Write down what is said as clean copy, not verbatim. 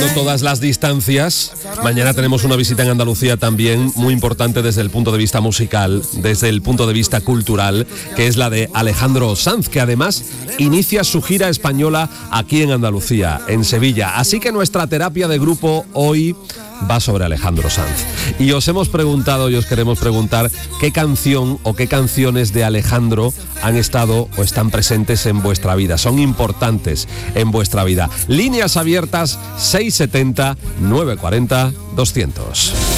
todas las distancias. Mañana tenemos una visita en Andalucía también muy importante desde el punto de vista musical, desde el punto de vista cultural, que es la de Alejandro Sanz, que además inicia su gira española aquí en Andalucía, en Sevilla. Así que nuestra terapia de grupo hoy va sobre Alejandro Sanz. Y os hemos preguntado y os queremos preguntar qué canción o qué canciones de Alejandro han estado o están presentes en vuestra vida, son importantes en vuestra vida. Líneas abiertas 670 940 200.